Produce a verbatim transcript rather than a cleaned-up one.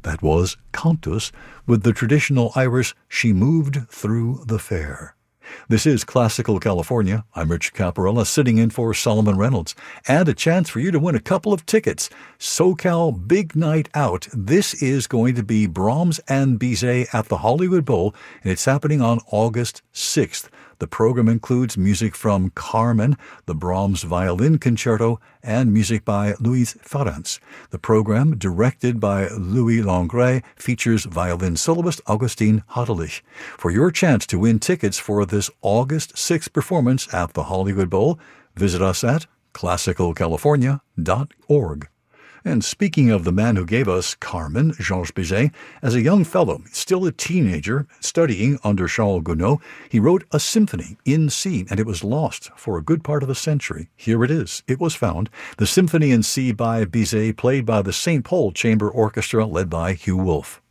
That was Cantus with the traditional Irish She Moved Through the Fair. This is Classical California. I'm Rich Caparella, sitting in for Solomon Reynolds, and a chance for you to win a couple of tickets. SoCal Big Night Out. This is going to be Brahms and Bizet at the Hollywood Bowl, and it's happening on August sixth. The program includes music from Carmen, the Brahms Violin Concerto, and music by Louis Farrens. The program, directed by Louis Langret, features violin soloist Augustin Hartelich. For your chance to win tickets for this August sixth performance at the Hollywood Bowl, visit us at classical california dot org. And speaking of the man who gave us Carmen, Georges Bizet, as a young fellow, still a teenager, studying under Charles Gounod, he wrote a symphony in C, and it was lost for a good part of a century. Here it is. It was found. The Symphony in C by Bizet, played by the Saint Paul Chamber Orchestra, led by Hugh Wolf.